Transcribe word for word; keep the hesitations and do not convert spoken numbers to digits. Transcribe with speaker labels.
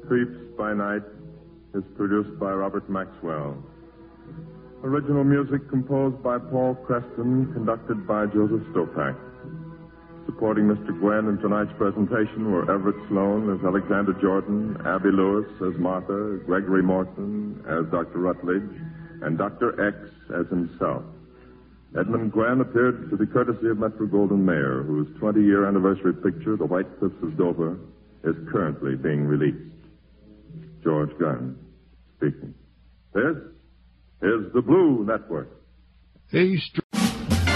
Speaker 1: Creeps by Night is produced by Robert Maxwell. Original music composed by Paul Creston, conducted by Joseph Stopak. Supporting Mister Gwen in tonight's presentation were Everett Sloan as Alexander Jordan, Abby Lewis as Martha, Gregory Morton as Doctor Rutledge, and Doctor X as himself. Edmund Gwen appeared to the courtesy of Metro-Goldwyn-Mayer, whose twenty-year anniversary picture, The White Cliffs of Dover, is currently being released. George Gunn speaking. This is the Blue Network.
Speaker 2: A